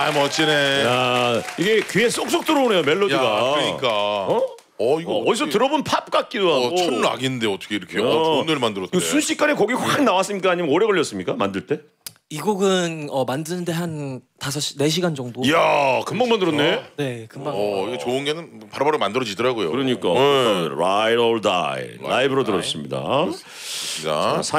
아 멋지네. 야, 이게 귀에 쏙쏙 들어오네요 멜로디가. 야, 그러니까. 이거 어디서 들어본 팝 같기도 하고. 첫 락인데 어떻게 이렇게 좋은 노래 만들었대. 순식간에 곡이 확 나왔습니까? 아니면 오래 걸렸습니까? 만들 때? 이 곡은 만드는데 한 4시간 정도. 이야, 금방 만들었네. 네, 금방. 이게 좋은 게는 바로바로 만들어지더라고요. 그러니까 Ride or Die 라이브로 들었습니다. 자.